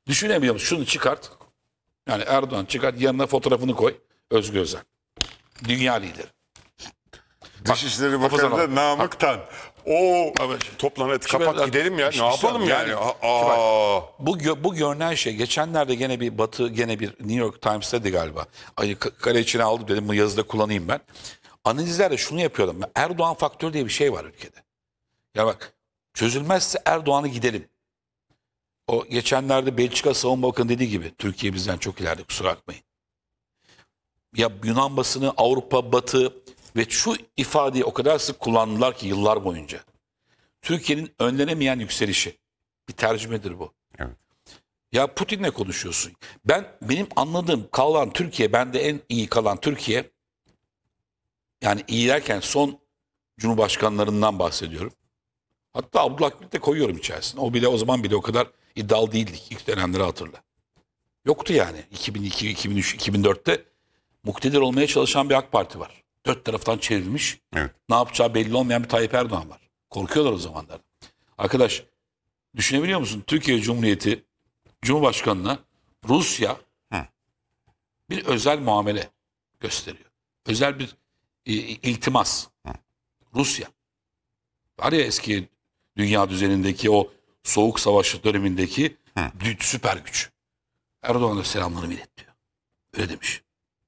Düşünemiyor musun? Şunu çıkart. Yani Erdoğan çıkart, yanına fotoğrafını koy. Özgür Özel. Dünya lideri. Dışişleri hafızan Bakanı al. da Namık Tan. O toplan hadi Şimdi kapat gidelim ya. bir Ne yapalım yani? şimdi bu görünen şey, geçenlerde gene bir New York Times'taydı galiba. Ay, kare içine aldım, dedim bu yazıda kullanayım ben. Analizlerde şunu yapıyordum. Erdoğan faktörü diye bir şey var ülkede. Ya bak, çözülmezse Erdoğan'ı gidelim. O geçenlerde Belçika Savunma Bakanı dediği gibi Türkiye bizden çok ileride, kusura bakmayın. Ya Yunan basını, Avrupa, Batı ve şu ifadeyi o kadar sık kullandılar ki yıllar boyunca. Türkiye'nin önlenemeyen yükselişi. Bir tercümedir bu. Evet. Ya Putin'le konuşuyorsun. Benim anladığım kalan Türkiye, bende en iyi kalan Türkiye, yani iyi derken son cumhurbaşkanlarından bahsediyorum. Hatta Abdullah Gül'ü de koyuyorum içerisine. O zaman bile o kadar iddialı değildik. İlk dönemleri hatırla. Yoktu yani. 2002, 2003, 2004'te muktedir olmaya çalışan bir AK Parti var. Dört taraftan çevrilmiş. Evet. Ne yapacağı belli olmayan bir Tayyip Erdoğan var. Korkuyorlar o zamanlarda. Arkadaş, düşünebiliyor musun? Türkiye Cumhuriyeti Cumhurbaşkanı'na Rusya bir özel muamele gösteriyor. Özel bir iltimas. Rusya. Var ya, eski dünya düzenindeki o soğuk savaş dönemindeki süper güç. Erdoğan'a selamlarımı ilet diyor. Öyle demiş.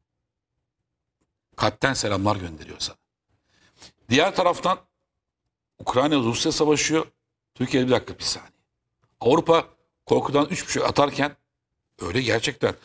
Kalpten selamlar gönderiyor sana. Diğer taraftan Ukrayna Rusya savaşıyor. Türkiye, bir dakika, bir saniye. Avrupa korkudan 3,5 atarken, öyle gerçekten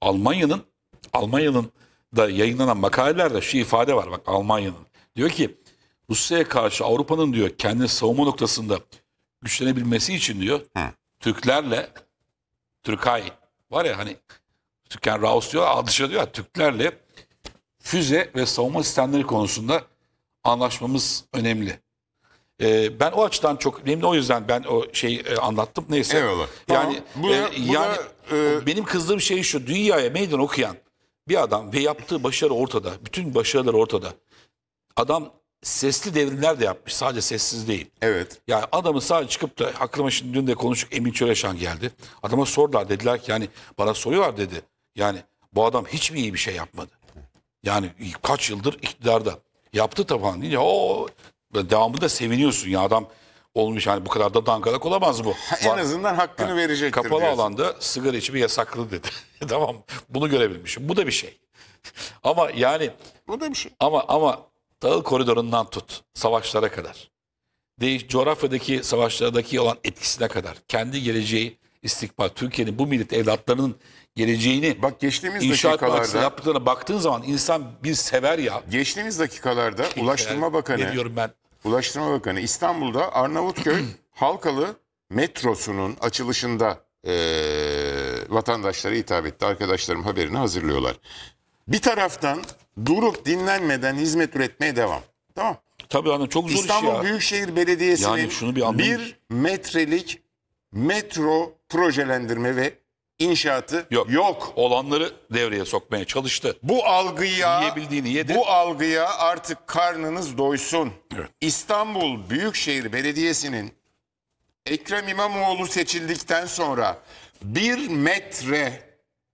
Almanya'nın da yayınlanan makalelerde şu ifade var, bak, Almanya'nın. Diyor ki Rusya'ya karşı Avrupa'nın diyor kendini savunma noktasında güçlenebilmesi için diyor Türklerle, Türkay var ya hani, Türkan Raus diyor, dışarı diyor ya, Türklerle füze ve savunma sistemleri konusunda anlaşmamız önemli. Ben o açıdan çok önemli, o yüzden ben o şeyi anlattım, neyse. Eyvallah. Yani Tamam. benim kızdığım şey şu: dünyaya meydan okuyan bir adam ve yaptığı başarı ortada. Bütün başarılar ortada. Adam sesli devrimler de yapmış, sadece sessiz değil. Evet. Yani adamı sadece çıkıp da, aklıma şimdi dün de konuştuk, Emin Çöreşan geldi. Adama sordular, dediler ki, yani bana soruyorlar, dedi. Yani bu adam hiç mi iyi bir şey yapmadı? Yani kaç yıldır iktidarda. Yaptı taban deyince o devamında seviniyorsun ya, adam olmuş, hani bu kadar da dangalak olamaz bu. En azından hakkını verecektir Kapalı diyorsun. alanda sigara içimi yasaklı dedi. Tamam, bunu görebilmişim. Bu da bir şey. Ama yani Bu da bir şey. ama Dağıl koridorundan tut savaşlara kadar, coğrafyadaki savaşlardaki olan etkisine kadar, kendi geleceği, istikbal, Türkiye'nin, bu millet evlatlarının geleceğini Bak, geçtiğimiz inşaat dakikalarda açısından yaptıklarına baktığın zaman insan bir sever ya. geçtiğimiz dakikalarda Ulaştırma Ne Bakanı diyorum ben? Ulaştırma Bakanı İstanbul'da Arnavutköy Halkalı metrosunun açılışında vatandaşlara hitap etti. Arkadaşlarım haberini hazırlıyorlar. Bir taraftan durup dinlenmeden hizmet üretmeye devam. Tamam. Tabii hanım, çok zor iş İstanbul ya. Büyükşehir Belediyesi'nin Yani şunu bir anlayın. 1 metrelik metro projelendirme ve inşaatı yok. Olanları devreye sokmaya çalıştı. Bu algıya, Yiyebildiğini yedi. bu algıya artık karnınız doysun. Evet. İstanbul Büyükşehir Belediyesi'nin Ekrem İmamoğlu seçildikten sonra 1 metre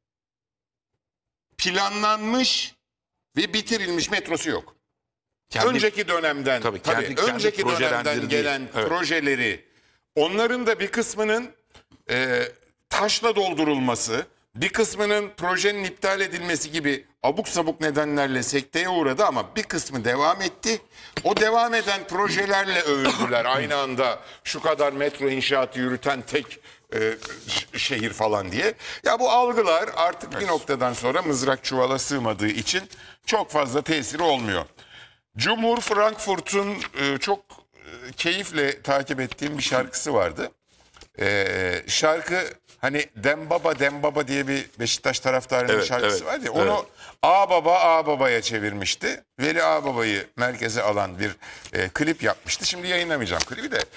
planlanmış ve bitirilmiş metrosu yok. Önceki dönemden, kendi önceki dönemden projelendirdiği, gelen evet, projeleri, onların da bir kısmının taşla doldurulması, bir kısmının projenin iptal edilmesi gibi abuk sabuk nedenlerle sekteye uğradı ama bir kısmı devam etti. O devam eden projelerle övüldüler aynı anda, şu kadar metro inşaatı yürüten tek şehir falan diye. Ya bu algılar artık bir noktadan sonra mızrak çuvala sığmadığı için çok fazla tesiri olmuyor. Cumhur Frankfurt'un çok keyifle takip ettiğim bir şarkısı vardı. Şarkı hani Dembaba Dembaba diye bir Beşiktaş taraftarının şarkısı vardı ya. Onu Ağababa Ağababa'ya çevirmişti. Veli Ağababa'yı merkeze alan bir klip yapmıştı. Şimdi yayınlamayacağım klibi de.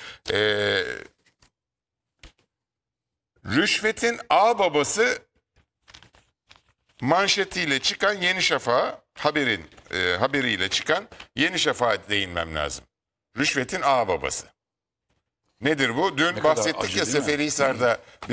Rüşvet'in ağababası manşetiyle çıkan Yeni Şafak'a, haberiyle çıkan Yeni Şafak'a değinmem lazım. Rüşvet'in ağababası. Nedir bu? Dün bahsettik ya, Seferihisar'da